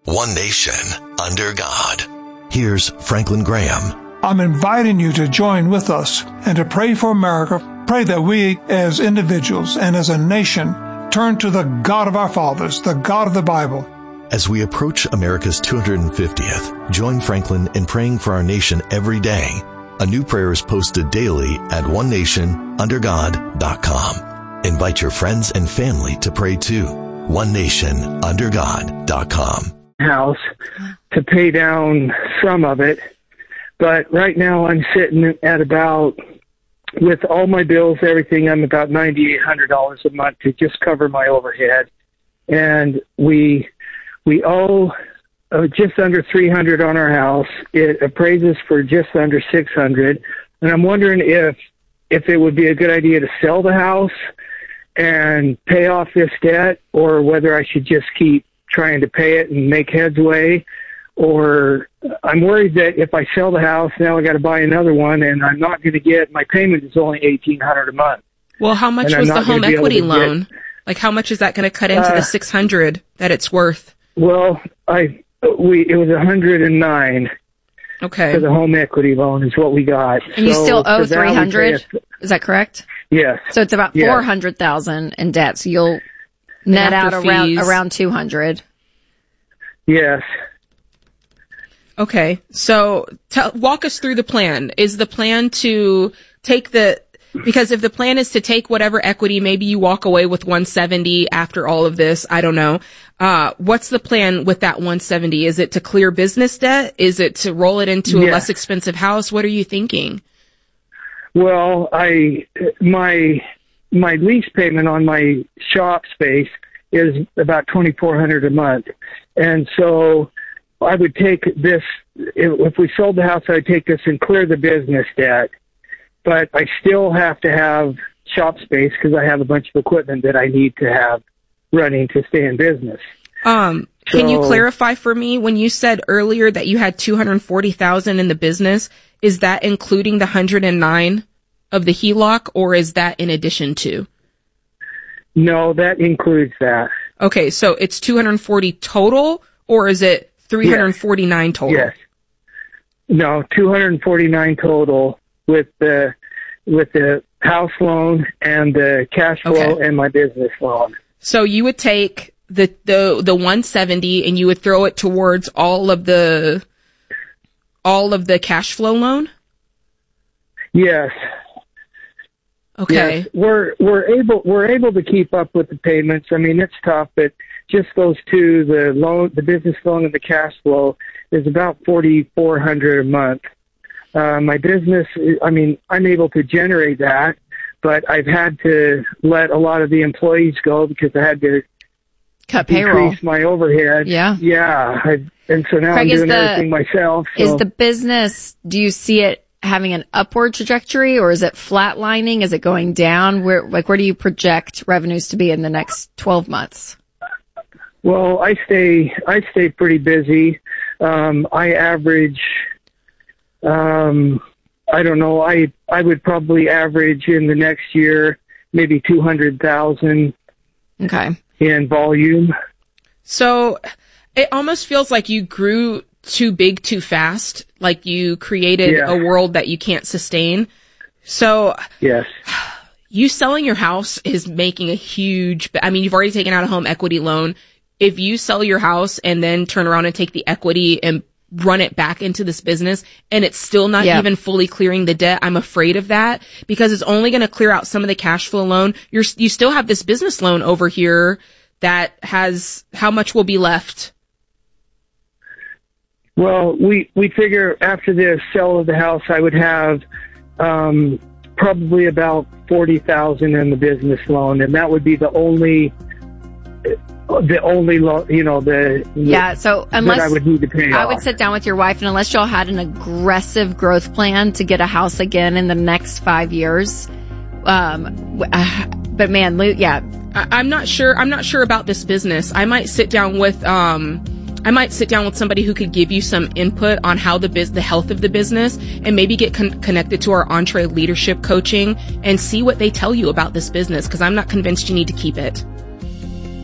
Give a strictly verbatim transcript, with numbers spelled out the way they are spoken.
One nation, under God. Here's Franklin Graham. I'm inviting you to join with us and to pray for America. Pray that we as individuals and as a nation turn to the God of our fathers, the God of the Bible. As we approach America's two hundred fiftieth, join Franklin in praying for our nation every day. A new prayer is posted daily at one nation under god dot com. Invite your friends and family to pray too. one nation under god dot com. House to pay down some of it, but right now I'm sitting at about, with all my bills, everything, I'm about nine thousand eight hundred dollars a month to just cover my overhead. And we we owe uh, just under three hundred dollars on our house. It appraises for just under six hundred dollars. And I'm wondering if if it would be a good idea to sell the house and pay off this debt, or whether I should just keep trying to pay it and make headway. Or I'm worried that if I sell the house, now I got to buy another one, and I'm not going to get, my payment is only eighteen hundred dollars a month. Well, how much was the home equity loan? Like, how much is that going to cut into uh, the six hundred that it's worth? Well, I we it was one hundred nine. Okay. For the home equity loan is what we got. And so you still owe three hundred? Is that correct? Yes. So it's about yes. four hundred thousand in debt. So you'll net out around around two hundred. Yes. Okay. So tell, walk us through the plan. Is the plan to take the, because if the plan is to take whatever equity, maybe you walk away with one seventy after all of this, I don't know. Uh, what's the plan with that one seventy? Is it to clear business debt? Is it to roll it into a yes. less expensive house? What are you thinking? Well, I, my, my lease payment on my shop space is about twenty-four hundred dollars a month. And so I would take this, if we sold the house, I'd take this and clear the business debt. But I still have to have shop space because I have a bunch of equipment that I need to have running to stay in business. Um, so, can you clarify for me, when you said earlier that you had two hundred forty thousand dollars in the business, is that including the one hundred nine of the H E L O C, or is that in addition to? No, that includes that. Okay, so it's two hundred forty total, or is it three hundred forty-nine yes. total? Yes. No, two hundred forty-nine total with the with the house loan and the cash flow okay. and my business loan. So you would take the the the one seventy and you would throw it towards all of the all of the cash flow loan? Yes. Okay. Yes. We're we're able we're able to keep up with the payments. I mean, it's tough, but just those two, the loan, the business loan and the cash flow, is about forty-four hundred dollars a month. Uh, my business, I mean, I'm able to generate that, but I've had to let a lot of the employees go because I had to cut decrease payroll. my overhead. Yeah. Yeah. I, and so now Craig, I'm doing the, everything myself. So. Is the business, do you see it having an upward trajectory, or is it flatlining? Is it going down? Where, like, where do you project revenues to be in the next twelve months? Well, I stay, I stay pretty busy. Um, I average, um, I don't know, I, I would probably average in the next year, maybe two hundred thousand okay. in volume. So it almost feels like you grew too big too fast, like you created yeah. a world that you can't sustain. So yes. You selling your house is making a huge, I mean, you've already taken out a home equity loan. If you sell your house and then turn around and take the equity and run it back into this business and it's still not yep. even fully clearing the debt, I'm afraid of that, because it's only going to clear out some of the cash flow loan. You're, you still have this business loan over here that has, how much will be left? Well, we, we figure after the sale of the house, I would have, um, probably about forty thousand in the business loan. And that would be the only, the only loan, you know, the, yeah. So unless that I would need to pay I off. would sit down with your wife, and unless y'all had an aggressive growth plan to get a house again in the next five years, um, uh, but man, yeah, I, I'm not sure. I'm not sure about this business. I might sit down with, um, I might sit down with somebody who could give you some input on how the biz, the health of the business, and maybe get con- connected to our Entree leadership coaching and see what they tell you about this business, because I'm not convinced you need to keep it.